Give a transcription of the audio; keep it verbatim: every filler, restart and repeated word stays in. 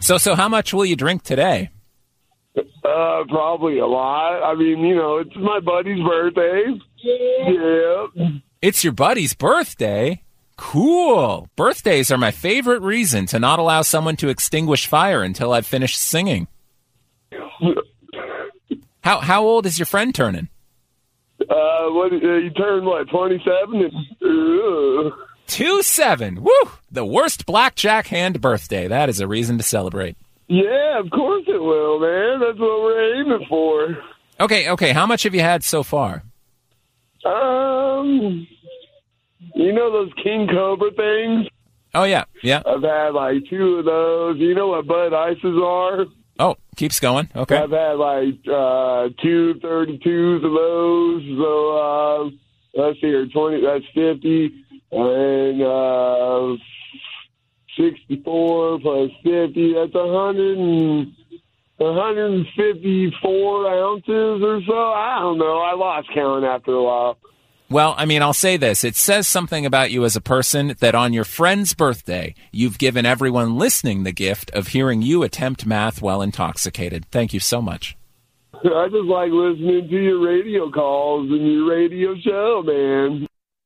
So, so how much will you drink today? Uh, probably a lot. I mean, you know, it's my buddy's birthday. Yeah. It's your buddy's birthday? Cool. Birthdays are my favorite reason to not allow someone to extinguish fire until I've finished singing. How how old is your friend turning? Uh, what, uh, you turned, what, twenty-seven? Uh, two seven. Woo! The worst blackjack hand birthday. That is a reason to celebrate. Yeah, of course it will, man. That's what we're aiming for. Okay, okay. How much have you had so far? Um, you know those King Cobra things? Oh, yeah, yeah. I've had like two of those. You know what Bud Ices are? Oh, keeps going. Okay. I've had like uh, two thirty-twos of those. So uh, let's see here, twenty. That's fifty, and uh, sixty-four plus fifty. That's a hundred and one hundred fifty-four ounces or so. I don't know. I lost count after a while. Well, I mean, I'll say this. It says something about you as a person that on your friend's birthday, you've given everyone listening the gift of hearing you attempt math while intoxicated. Thank you so much. I just like listening to your radio calls and your radio show, man.